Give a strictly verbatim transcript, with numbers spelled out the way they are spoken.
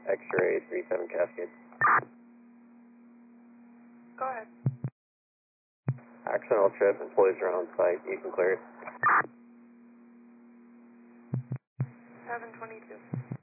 X-ray three seven Cascade. Go ahead. Accidental trip, employees are on site, you can clear it. seven twenty-two.